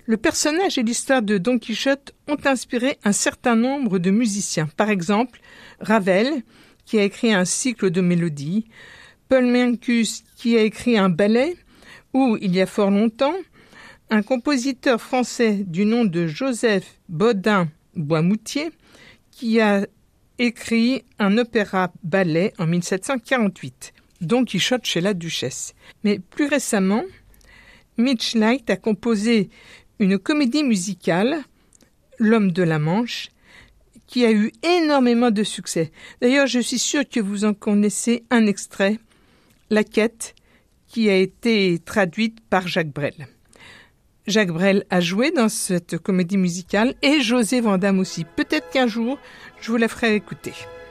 Le personnage et l'histoire de Don Quichotte ont inspiré un certain nombre de musiciens. Par exemple, Ravel, qui a écrit un cycle de mélodies, Paul Mencus, qui a écrit un ballet, ou, il y a fort longtemps, un compositeur français du nom de Joseph Bodin-Boismoutier, qui a écrit un opéra-ballet en 1748, Don Quichotte chez la Duchesse. Mais plus récemment, Mitch Light a composé une comédie musicale, L'Homme de la Manche, qui a eu énormément de succès. D'ailleurs, je suis sûre que vous en connaissez un extrait, La Quête, qui a été traduite par Jacques Brel. Jacques Brel a joué dans cette comédie musicale et José Van Damme aussi. Peut-être qu'un jour, je vous la ferai écouter.